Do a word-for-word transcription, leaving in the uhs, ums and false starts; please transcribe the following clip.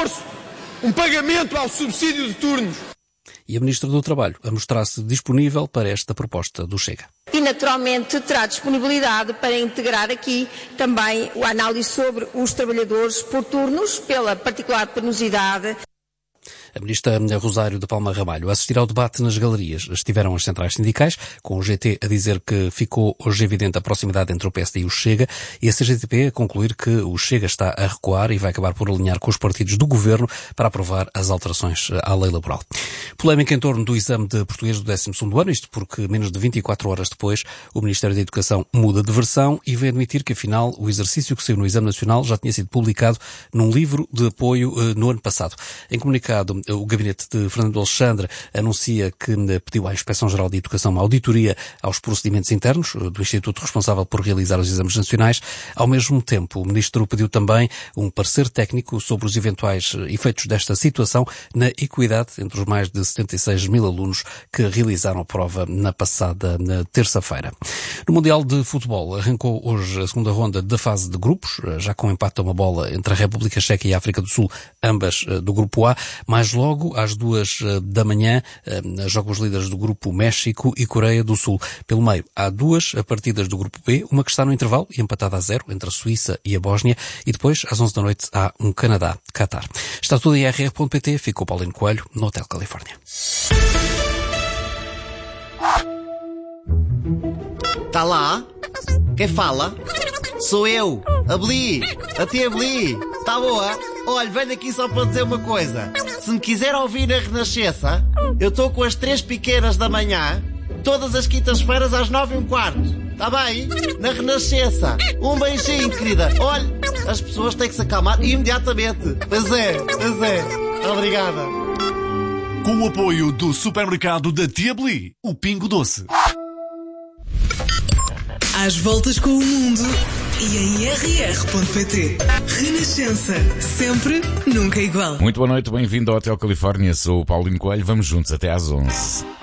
reforço, um pagamento ao subsídio de turnos. E a Ministra do Trabalho a mostrar-se disponível para esta proposta do Chega. E, naturalmente, terá disponibilidade para integrar aqui também a análise sobre os trabalhadores por turnos, pela particular penosidade. A ministra Rosário de Palma Ramalho a assistir ao debate nas galerias. Estiveram as centrais sindicais, com o G T a dizer que ficou hoje evidente a proximidade entre o P S D e o Chega, e a C G T P a concluir que o Chega está a recuar e vai acabar por alinhar com os partidos do governo para aprovar as alterações à lei laboral. Polémica em torno do exame de português do décimo segundo ano, isto porque menos de vinte e quatro horas depois o Ministério da Educação muda de versão e vem admitir que afinal o exercício que saiu no Exame Nacional já tinha sido publicado num livro de apoio uh, no ano passado. Em comunicado, o gabinete de Fernando Alexandre anuncia que pediu à Inspeção-Geral de Educação uma auditoria aos procedimentos internos do Instituto responsável por realizar os exames nacionais. Ao mesmo tempo, o Ministro pediu também um parecer técnico sobre os eventuais efeitos desta situação na equidade entre os mais de setenta e seis mil alunos que realizaram a prova na passada na terça-feira. No Mundial de Futebol arrancou hoje a segunda ronda da fase de grupos, já com empate a uma bola entre a República Checa e a África do Sul, ambas do Grupo A. Mais logo, às duas da manhã, jogam os líderes do Grupo México e Coreia do Sul. Pelo meio, há duas partidas do Grupo B, uma que está no intervalo e empatada a zero entre a Suíça e a Bósnia, e depois, às onze da noite, há um Canadá-Catar. Está tudo em R R ponto P T, ficou Paulinho Coelho, no Hotel Califórnia. Tá lá? Quem fala? Sou eu, a Bli, a tia Bli. Tá boa? Olha, venho aqui só para dizer uma coisa. Se me quiser ouvir na Renascença, eu estou com as três piqueiras da manhã, todas as quintas-feiras às nove e um quarto. Tá bem? Na Renascença. Um beijinho, querida. Olha, as pessoas têm que se acalmar imediatamente. Pois é, pois é. Obrigada. Com o apoio do supermercado da Tia Bli, o Pingo Doce. Às voltas com o mundo e em R R ponto P T. Renascença. Sempre, nunca igual. Muito boa noite, bem-vindo ao Hotel Califórnia. Sou o Paulinho Coelho. Vamos juntos até às onze.